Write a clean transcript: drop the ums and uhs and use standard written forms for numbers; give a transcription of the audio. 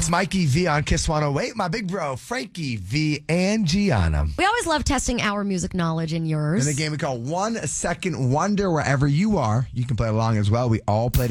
It's Mikey V on Kiss 108. My big bro, Frankie V and Gianna. We always love testing our music knowledge and yours. In the game we call 1 Second Wonder. Wherever you are, you can play along as well. We all play